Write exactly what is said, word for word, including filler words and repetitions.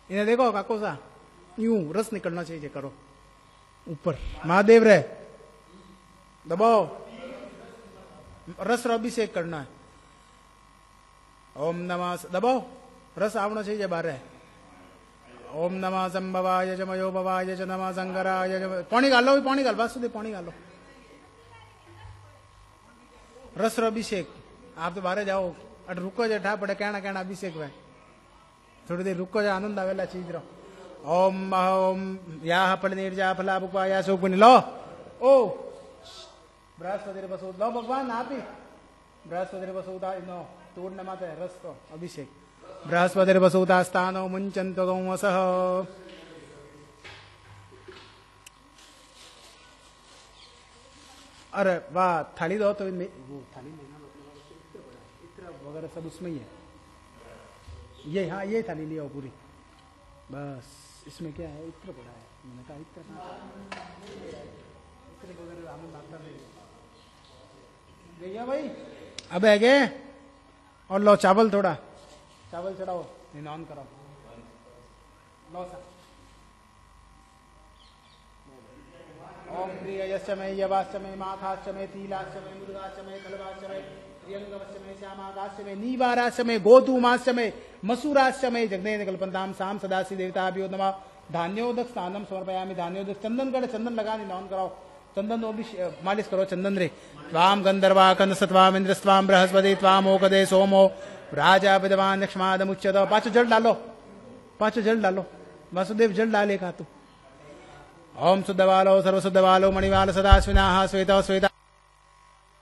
इन्हें देखो काको सा यूं रस निकलना चाहिए, करो ऊपर महादेव रे दबाओ, रस रो अभिषेक करना है। ओम नमः दबाओ, रस आवना चाहिए बारे। ओम नमः संभवाय जमयो भवाय च नमः शंकराय जम, पानी गालो, पानी गाल, बस सुधे पानी गालो, रस रो अभिषेक। आप तो बाहर जाओ, अट रुको जो ठा पड़े कहना कहना अभिषेक भाई, थोड़ी देर रुको जो आनंद आवेला चीज रो। ओम ओम या फल निर्जा फला बुपाया सुपुनि लो, ओ बृहस्पति बसूद लो भगवान आप ही, बृहस्पति बसूदा नो तोड़ने माते रस तो अभिषेक। बृहस्पति बसूदा स्थानो मुंचन्तो गौमसः। अरे वाह, थाली दो तो वो थाली लेना, इत्र वगैरह सब उसमें ही है। ये हाँ ये थाली लिया पूरी, बस इसमें क्या है, इत्र पड़ा है। मैंने कहा इत्र इत्र वगैरह हमें माता नहीं गया भाई। अब है गे, और लो चावल, थोड़ा चावल चढ़ाओ, निनान कराओ, लो सा। ओम प्रियश्च मे यवाश्च मे माखाश्च मे तीलाश्च मे मुद्गाश्च मे कलवाश्च मे प्रियंगवश्च मे श्यामागाश्च मे नीवाराश्च मे गोधूमाश्च मे मसूराश्च मे जगदेन कल्पन्ताम साम सदासी देवताभ्यो नमः। धान्योदक स्नानम समर्पयामि। धान्योदक चंदन करे, चंदन लगा निनान कराओ, चंदन तो भी मालिश करो चंदन रे। त्वाम गंधर्वा कंदसत्वाम इंद्रस्त्वाम बृहस्पति त्वाम ओकदे सोमो राजा विद्वान लक्ष्मादमुच्यत। पांचों जल डालो, पांचों जल डालो, वासुदेव जल डाले का तू। ओम शुद्धवालो सर्वशुद्धवालो मणिवाल सदाश्विना श्वेता श्वेता